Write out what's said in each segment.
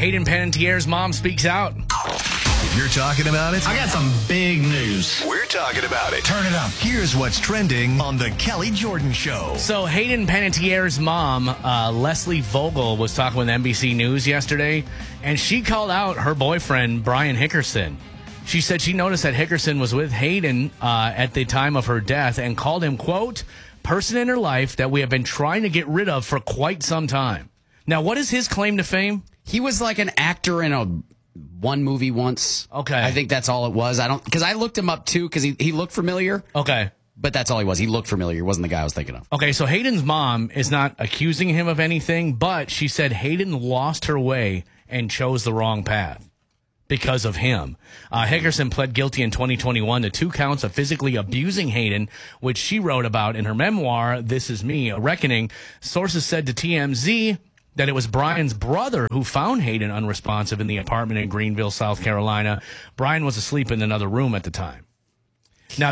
Hayden Panettiere's mom speaks out. You're talking about it? I got some big news. We're talking about it. Turn it up. Here's what's trending on the Kelly Jordan Show. So Hayden Panettiere's mom, Leslie Vogel, was talking with NBC News yesterday, and she called out her boyfriend, Brian Hickerson. She said she noticed that Hickerson was with Hayden at the time of her death and called him, quote, person in her life that we have been trying to get rid of for quite some time. Now, what is his claim to fame? He was like an actor in one movie once. Okay. I think that's all it was. Because I looked him up too because he looked familiar. Okay. But that's all he was. He looked familiar. He wasn't the guy I was thinking of. Okay, so Hayden's mom is not accusing him of anything, but she said Hayden lost her way and chose the wrong path because of him. Hickerson pled guilty in 2021 to 2 counts of physically abusing Hayden, which she wrote about in her memoir, This Is Me, A Reckoning. Sources said to TMZ that it was Brian's brother who found Hayden unresponsive in the apartment in Greenville, South Carolina. Brian was asleep in another room at the time. Now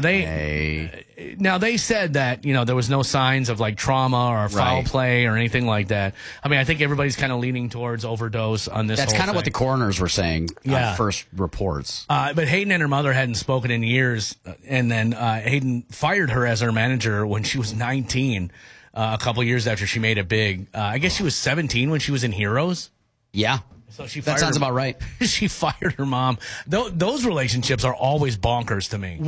they said that, there was no signs of like trauma or foul play or anything like that. I mean, I think everybody's kind of leaning towards overdose on this. That's kind of what the coroners were saying on first reports. But Hayden and her mother hadn't spoken in years, and then Hayden fired her as her manager when she was 19. A couple years after she made it big. I guess she was 17 when she was in Heroes. Yeah. So she that sounds about right. She fired her mom. Those relationships are always bonkers to me.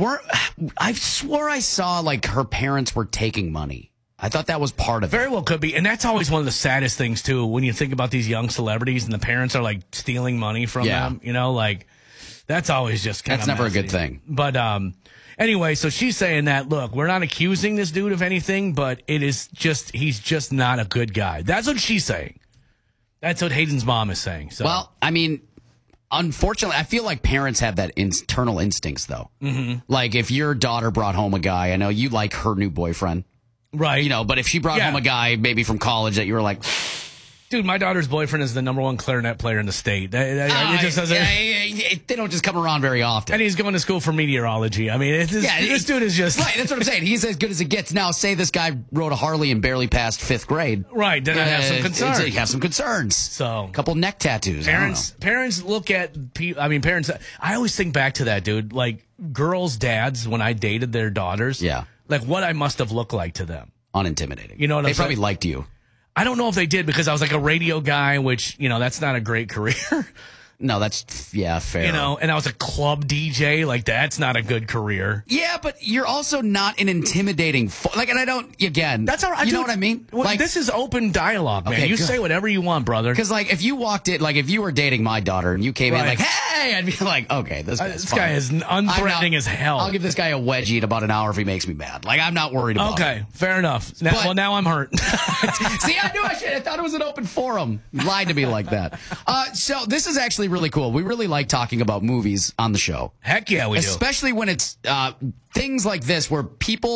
I swore I saw like her parents were taking money. I thought that was part of Very well could be. And that's always one of the saddest things, too, when you think about these young celebrities and the parents are like stealing money from them. Like that's always just kind of That's never a good thing. But, anyway, so she's saying that, look, we're not accusing this dude of anything, but he's just not a good guy. That's what she's saying. That's what Hayden's mom is saying. So. Well, I mean, unfortunately, I feel like parents have that internal instincts, though. Mm-hmm. Like, if your daughter brought home a guy, I know you like her new boyfriend. Right. But if she brought home a guy maybe from college that you were like... Dude, my daughter's boyfriend is the #1 clarinet player in the state. It just doesn't. They don't just come around very often. And he's going to school for meteorology. I mean, this dude is just right. That's what I'm saying. He's as good as it gets. Now, say this guy rode a Harley and barely passed 5th grade. Right. Then I have some concerns. You have some concerns. So, a couple neck tattoos. Parents look at. Parents. I always think back to that, dude. Like girls' dads when I dated their daughters. Yeah. Like what I must have looked like to them. Unintimidating. You know what I'm saying? They probably liked you. I don't know if they did because I was like a radio guy, which, that's not a great career. No, that's, fair. And I was a club DJ. Like, that's not a good career. Yeah, but you're also not an intimidating, and I don't, again. That's all right. You know what I mean? Well, this is open dialogue, man. Okay, you say whatever you want, brother. Because, if you walked in, if you were dating my daughter and you came in like, hey, I'd be like, okay, this guy is unthreatening as hell. I'll give this guy a wedgie in about an hour if he makes me mad. I'm not worried about it. Okay, fair enough. Now I'm hurt. See, I knew I thought it was an open forum. You lied to me like that. So this is actually really cool. We really like talking about movies on the show. Heck yeah, we do. Especially when it's things like this where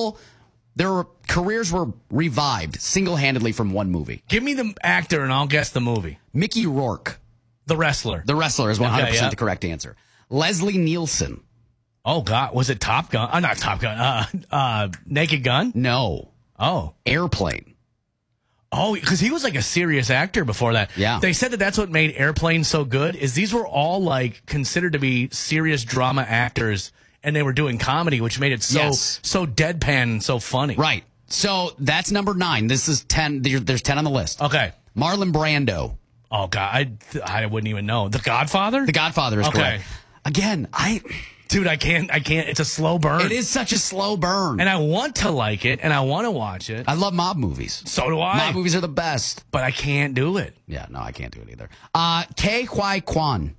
their careers were revived single-handedly from one movie. Give me the actor and I'll guess the movie. Mickey Rourke. The wrestler. The wrestler is 100% the correct answer. Leslie Nielsen. Oh, God. Was it Top Gun? Not Top Gun. Naked Gun? No. Oh. Airplane. Oh, because he was like a serious actor before that. Yeah. They said that's what made Airplane so good, is these were all considered to be serious drama actors, and they were doing comedy, which made it so deadpan and so funny. Right. So that's number 9. This is 10. There's 10 on the list. Okay. Marlon Brando. Oh, God. I wouldn't even know. The Godfather? The Godfather is correct. Again, Dude, I can't. It's a slow burn. It is such a slow burn. And I want to like it, and I want to watch it. I love mob movies. So do I. Mob movies are the best. But I can't do it. Yeah, no, I can't do it either. Ke Huy Quan.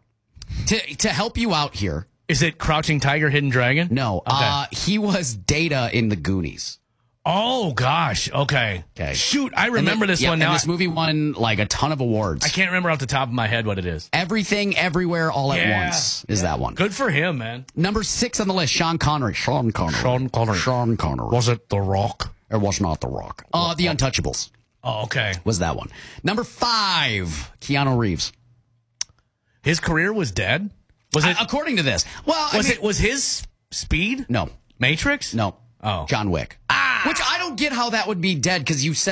To help you out here. Is it Crouching Tiger, Hidden Dragon? No. Okay. He was Data in The Goonies. Oh, gosh. Okay. Shoot, I remember this one now. And this movie won a ton of awards. I can't remember off the top of my head what it is. Everything, Everywhere, All at Once is that one. Good for him, man. Number 6 on the list, Sean Connery. Sean Connery. Was it The Rock? It was not The Rock. The Untouchables. Oh, okay. Was that one. Number 5, Keanu Reeves. His career was dead? Was it? According to this. Well, was his Speed? No. Matrix? No. Oh. John Wick. Which I don't get how that would be dead, because you said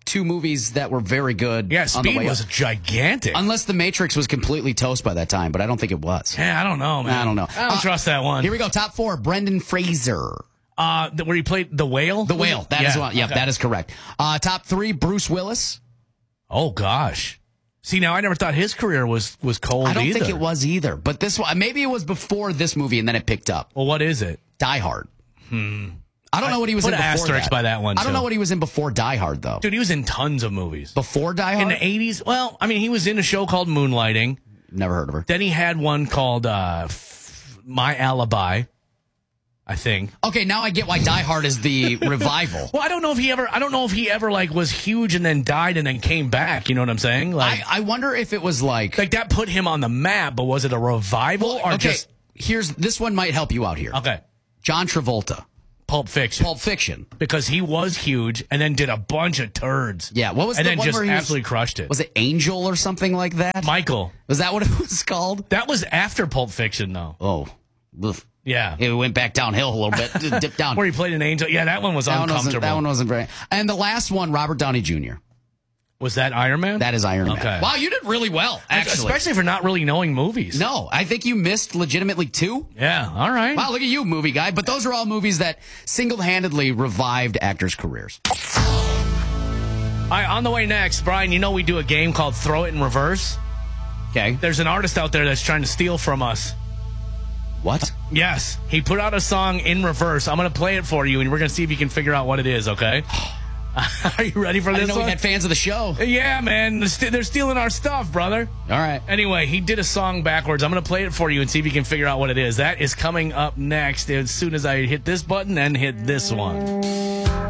two movies that were very good. Yeah, on the Speed way was up. gigantic. Unless The Matrix was completely toast by that time, but I don't think it was. Yeah, I don't know, man. I don't know. I don't trust that one. Here we go. Top 4. Brendan Fraser. Where he played the whale? The Whale. That is one. Yep, okay. that is correct. Top 3. Bruce Willis. Oh, gosh. See, now I never thought his career was cold I don't either. think it was either. But this one, maybe it was before this movie and then it picked up. Well, what is it? Die Hard. I don't know what he was Put in an before asterisk that. by that one, I don't too. know what he was in before Die Hard, though. Dude, he was in tons of movies. Before Die Hard? In the 80s? Well, I mean, he was in a show called Moonlighting. Never heard of her. Then he had one called My Alibi, I think. Okay, now I get why Die Hard is the revival. Well, I don't know if he ever like was huge and then died and then came back. You know what I'm saying? Like, I wonder if it was like that put him on the map, but was it a revival or okay, just this one might help you out here. okay? John Travolta. Pulp Fiction. Pulp Fiction. Because he was huge and then did a bunch of turds. Yeah, what was and the then one just where he was- absolutely crushed it. Was it Angel or something like that? Michael. Was that what it was called? That was after Pulp Fiction, though. Oh. Ugh. Yeah. It went back downhill a little bit. Dipped down. Where he played an angel. Yeah, that one was uncomfortable. That one wasn't very. And the last one, Robert Downey Jr. Was that Iron Man? That is Iron Man. Okay. Wow, you did really well, actually. Especially for not really knowing movies. No, I think you missed legitimately 2. Yeah, all right. Wow, look at you, movie guy. But those are all movies that single-handedly revived actors' careers. All right, on the way next, Brian, you know we do a game called Throw It in Reverse? Okay. There's an artist out there that's trying to steal from us. What? Yes. He put out a song in reverse. I'm going to play it for you, and we're going to see if you can figure out what it is, okay? Are you ready for I this didn't know one? we had fans of the show. Yeah, man. They're stealing our stuff, brother. All right. Anyway, he did a song backwards. I'm going to play it for you and see if you can figure out what it is. That is coming up next as soon as I hit this button and hit this one.